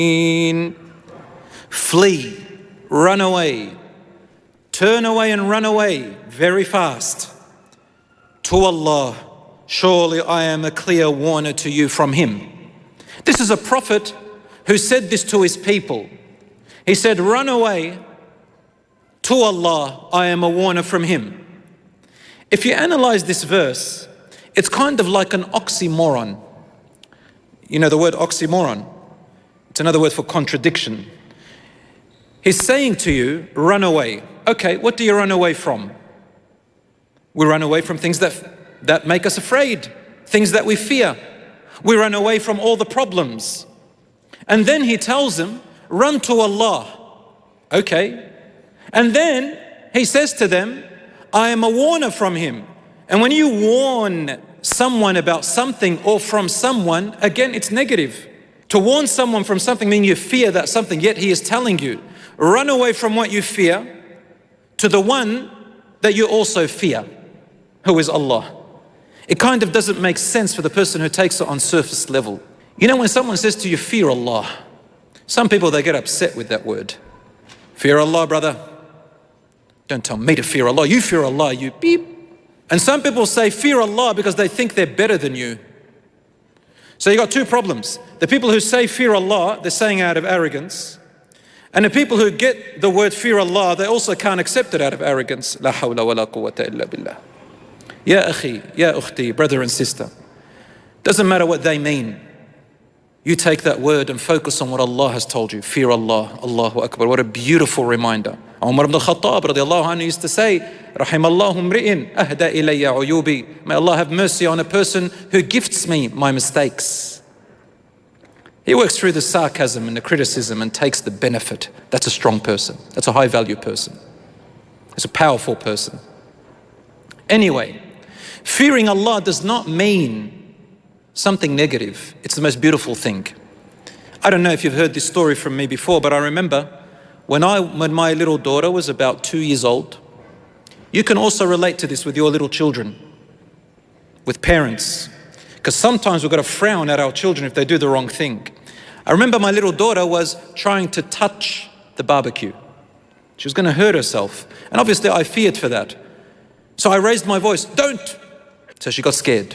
Flee, run away, turn away and run away very fast to Allah. Surely I am a clear warner to you from Him. This is a prophet who said this to his people. He said, run away to Allah, I am a warner from Him. If you analyze this verse, it's kind of like an oxymoron. You know the word oxymoron? It's another word for contradiction. He's saying to you, run away. Okay, what do you run away from? We run away from things that make us afraid, things that we fear. We run away from all the problems. And then he tells them, run to Allah. Okay. And then he says to them, I am a warner from Him. And when you warn someone about something or from someone, again, it's negative. To warn someone from something means you fear that something, yet He is telling you, run away from what you fear to the one that you also fear, who is Allah. It kind of doesn't make sense for the person who takes it on surface level. You know, when someone says to you, fear Allah, some people, they get upset with that word. Fear Allah, brother. Don't tell me to fear Allah. You fear Allah, you beep. And some people say fear Allah because they think they're better than you. So you got two problems. The people who say fear Allah, they're saying out of arrogance. And the people who get the word fear Allah, they also can't accept it out of arrogance. La hawla wa la quwwata illa billah. Ya akhi, ya ukhti, brother and sister. Doesn't matter what they mean. You take that word and focus on what Allah has told you. Fear Allah, Allahu Akbar. What a beautiful reminder. Umar ibn al-Khattab radiallahu anhu used to say, Rahimallahu mri'in ahda ilayya uyubi. May Allah have mercy on a person who gifts me my mistakes. He works through the sarcasm and the criticism and takes the benefit. That's a strong person. That's a high value person. It's a powerful person. Anyway, fearing Allah does not mean something negative. It's the most beautiful thing. I don't know if you've heard this story from me before, but I remember when my little daughter was about 2 years old. You can also relate to this with your little children, with parents, because sometimes we've got to frown at our children if they do the wrong thing. I remember my little daughter was trying to touch the barbecue. She was going to hurt herself. And obviously I feared for that. So I raised my voice, don't. So she got scared.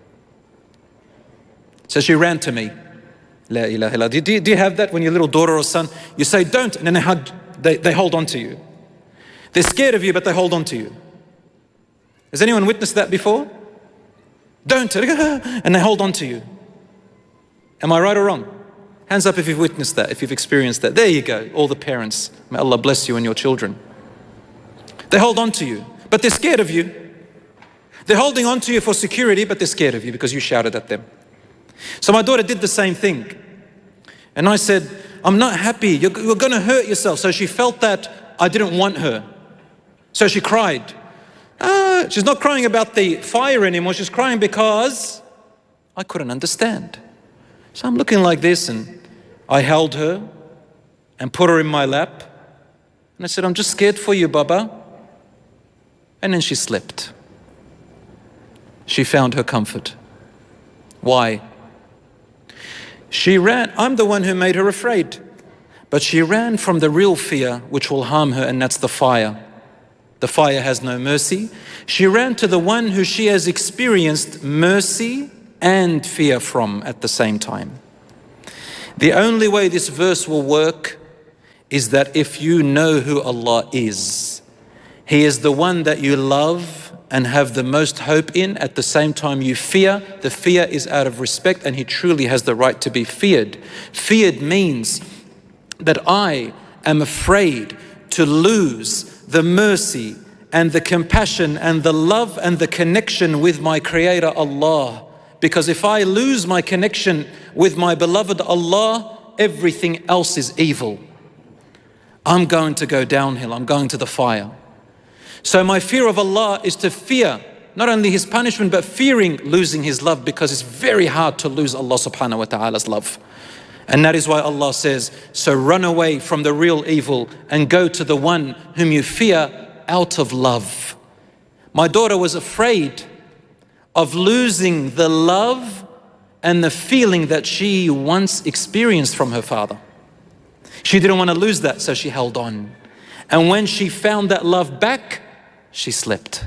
So she ran to me. La ilaha illallah. Do you have that when your little daughter or son, you say don't, and then they hold on to you. They're scared of you, but they hold on to you. Has anyone witnessed that before? Don't, and they hold on to you. Am I right or wrong? Hands up if you've witnessed that, if you've experienced that. There you go, all the parents. May Allah bless you and your children. They hold on to you, but they're scared of you. They're holding on to you for security, but they're scared of you because you shouted at them. So my daughter did the same thing. And I said, I'm not happy, you're going to hurt yourself. So she felt that I didn't want her. So she cried. She's not crying about the fire anymore, she's crying because I couldn't understand. So I'm looking like this, and I held her and put her in my lap. And I said, I'm just scared for you, Baba. And then she slept. She found her comfort. Why? She ran. I'm the one who made her afraid. But she ran from the real fear which will harm her, and that's the fire. The fire has no mercy. She ran to the one who she has experienced mercy and fear from at the same time. The only way this verse will work is that if you know who Allah is, He is the one that you love and have the most hope in. At the same time you fear. The fear is out of respect, and He truly has the right to be feared. Feared means that I am afraid to lose the mercy and the compassion and the love and the connection with my Creator Allah. Because if I lose my connection with my beloved Allah, everything else is evil. I'm going to go downhill, I'm going to the fire. So my fear of Allah is to fear not only His punishment, but fearing losing His love, because it's very hard to lose Allah subhanahu wa ta'ala's love. And that is why Allah says, so run away from the real evil and go to the one whom you fear out of love. My daughter was afraid of losing the love and the feeling that she once experienced from her father. She didn't want to lose that, so she held on. And when she found that love back, she slept.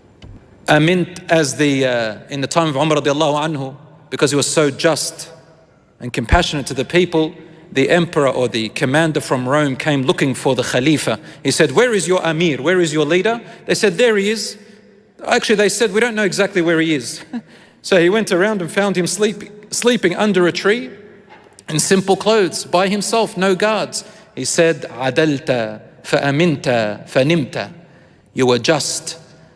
As in the time of Umar radiallahu anhu, because he was so just and compassionate to the people, the emperor or the commander from Rome came looking for the Khalifa. He said, "Where is your Amir? Where is your leader?" They said, "There he is." Actually, they said, "We don't know exactly where he is." So he went around and found him sleeping under a tree in simple clothes, by himself, no guards. He said, "Adalta fa'aminta fanimta." You were just,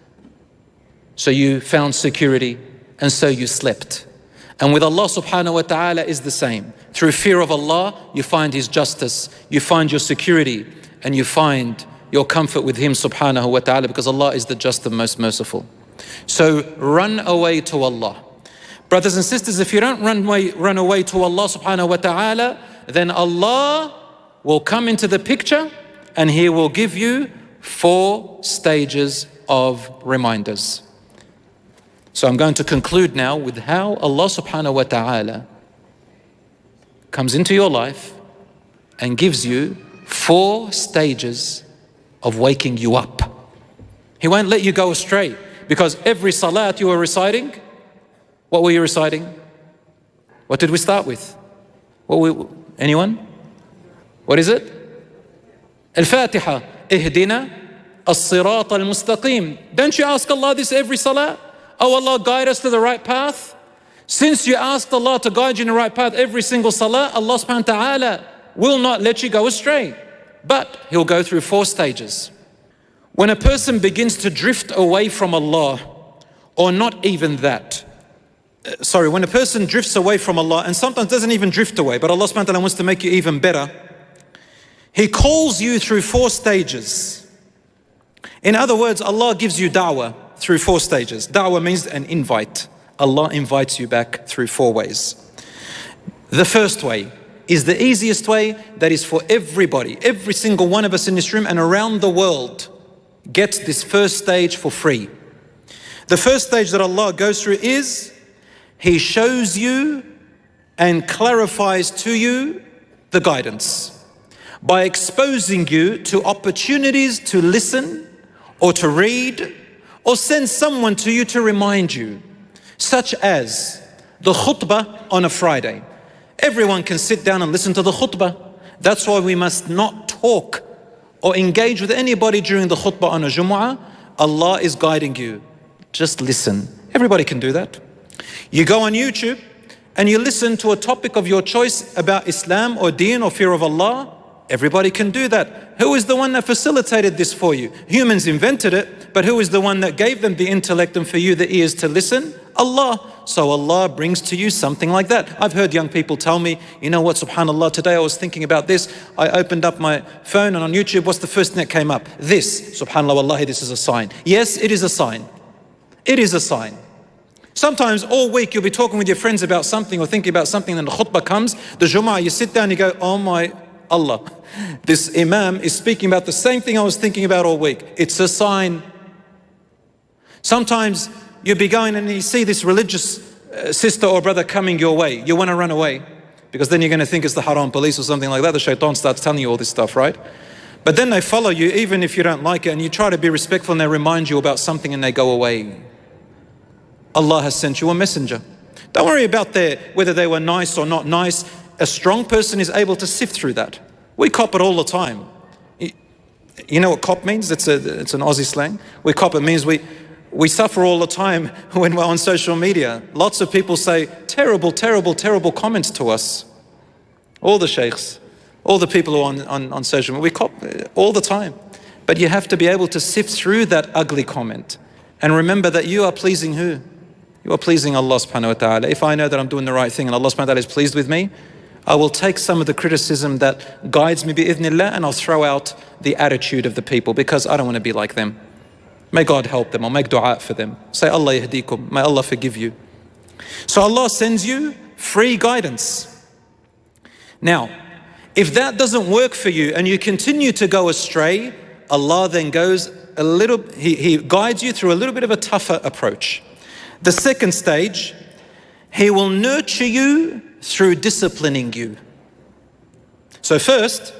so you found security, and so you slept. And with Allah subhanahu wa ta'ala is the same. Through fear of Allah, you find His justice, you find your security, and you find your comfort with Him subhanahu wa ta'ala, because Allah is the just and most merciful. So run away to Allah. Brothers and sisters, if you don't run away to Allah subhanahu wa ta'ala, then Allah will come into the picture and He will give you 4 stages of reminders. So I'm going to conclude now with how Allah subhanahu wa ta'ala comes into your life and gives you 4 stages of waking you up. He won't let you go astray, because every salat you were reciting, what were you reciting? What did we start with? Anyone? What is it? Al-Fatiha. Ihdina as-sirat al-mustaqim. Don't you ask Allah this every salat? Oh Allah, guide us to the right path. Since you asked Allah to guide you in the right path every single salah, Allah subhanahu wa ta'ala will not let you go astray. But He'll go through 4 stages. When a person begins to drift away from Allah, or not even that, when a person drifts away from Allah, and sometimes doesn't even drift away, but Allah subhanahu wa ta'ala wants to make you even better, He calls you through 4 stages. In other words, Allah gives you da'wah through 4 stages. Da'wah means an invite. Allah invites you back through 4 ways. The first way is the easiest way, that is for everybody. Every single one of us in this room and around the world gets this first stage for free. The first stage that Allah goes through is He shows you and clarifies to you the guidance by exposing you to opportunities to listen or to read, or send someone to you to remind you, such as the khutbah on a Friday. Everyone can sit down and listen to the khutbah. That's why we must not talk or engage with anybody during the khutbah on a Jumu'ah. Allah is guiding you. Just listen. Everybody can do that. You go on YouTube and you listen to a topic of your choice about Islam or Deen or fear of Allah. Everybody can do that. Who is the one that facilitated this for you? Humans invented it, but who is the one that gave them the intellect and for you the ears to listen? Allah. So Allah brings to you something like that. I've heard young people tell me, you know what, subhanAllah, today I was thinking about this. I opened up my phone and on YouTube, what's the first thing that came up? This. SubhanAllah, wallahi, this is a sign. Yes, it is a sign. It is a sign. Sometimes all week you'll be talking with your friends about something or thinking about something, and the khutbah comes, the Jumu'ah, you sit down and you go, oh my Allah, this Imam is speaking about the same thing I was thinking about all week. It's a sign. Sometimes you'll be going and you see this religious sister or brother coming your way. You want to run away, because then you're going to think it's the haram police or something like that. The shaitan starts telling you all this stuff, right? But then they follow you even if you don't like it, and you try to be respectful and they remind you about something and they go away. Allah has sent you a messenger. Don't worry about whether they were nice or not nice. A strong person is able to sift through that. We cop it all the time. You know what cop means? It's an Aussie slang. We cop it means we suffer all the time when we're on social media. Lots of people say terrible, terrible, terrible comments to us. All the sheikhs, all the people who are on social media, we cop all the time. But you have to be able to sift through that ugly comment and remember that you are pleasing who? You are pleasing Allah subhanahu wa ta'ala. If I know that I'm doing the right thing and Allah subhanahu wa ta'ala is pleased with me, I will take some of the criticism that guides me bi-idhnillah, and I'll throw out the attitude of the people, because I don't want to be like them. May God help them. I'll make dua for them. Say, Allah yahdikum. May Allah forgive you. So Allah sends you free guidance. Now, if that doesn't work for you and you continue to go astray, Allah then goes He guides you through a little bit of a tougher approach. The second stage, He will nurture you through disciplining you. So first,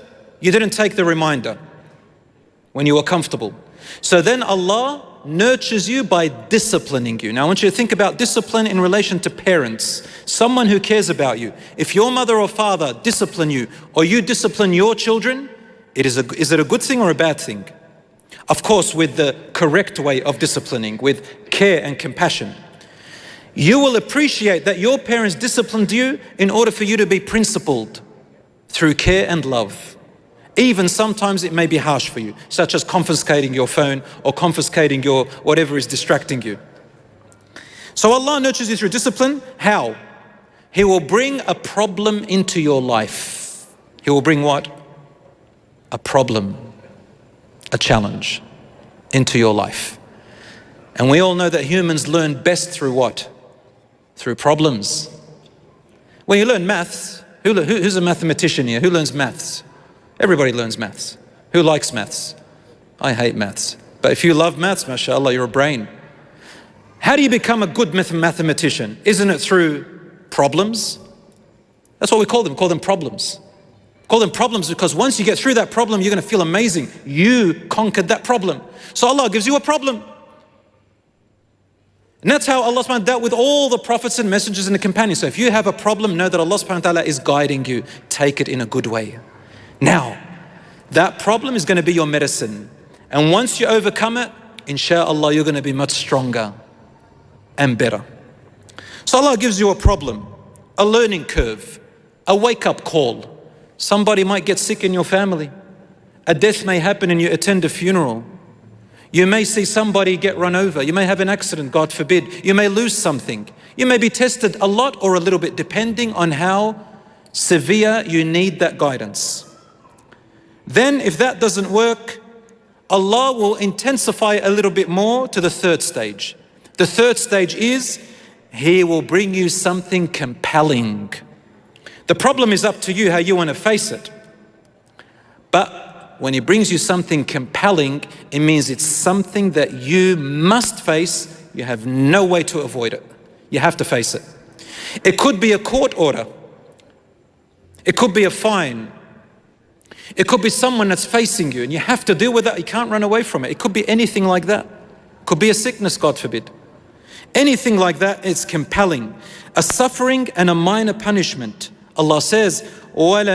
You didn't take the reminder when you were comfortable. So then Allah nurtures you by disciplining you. Now I want you to think about discipline in relation to parents, someone who cares about you. If your mother or father discipline you, or you discipline your children, is it a good thing or a bad thing? Of course, with the correct way of disciplining, with care and compassion. You will appreciate that your parents disciplined you in order for you to be principled through care and love. Even sometimes it may be harsh for you, such as confiscating your phone or confiscating your whatever is distracting you. So Allah nurtures you through discipline. How? He will bring a problem into your life. He will bring what? A problem, a challenge into your life. And we all know that humans learn best through what? Through problems. When you learn maths, who's a mathematician here? Who learns maths? Everybody learns maths. Who likes maths? I hate maths. But if you love maths, mashallah, you're a brain. How do you become a good mathematician? Isn't it through problems? That's what we call them. We call them problems. Call them problems because once you get through that problem, you're going to feel amazing. You conquered that problem. So Allah gives you a problem. And that's how Allah subhanahu wa ta'ala dealt with all the prophets and messengers and the companions. So if you have a problem, know that Allah subhanahu wa ta'ala is guiding you. Take it in a good way. Now, that problem is going to be your medicine. And once you overcome it, inshallah, you're going to be much stronger and better. So Allah gives you a problem, a learning curve, a wake-up call. Somebody might get sick in your family. A death may happen and you attend a funeral. You may see somebody get run over. You may have an accident, God forbid. You may lose something. You may be tested a lot or a little bit, depending on how severe you need that guidance. Then if that doesn't work, Allah will intensify a little bit more to the third stage. The third stage is He will bring you something compelling. The problem is up to you how you want to face it. But when He brings you something compelling, it means it's something that you must face. You have no way to avoid it. You have to face it. It could be a court order. It could be a fine. It could be someone that's facing you and you have to deal with that. You can't run away from it. It could be anything like that. It could be a sickness, God forbid. Anything like that is compelling. A suffering and a minor punishment. Allah says,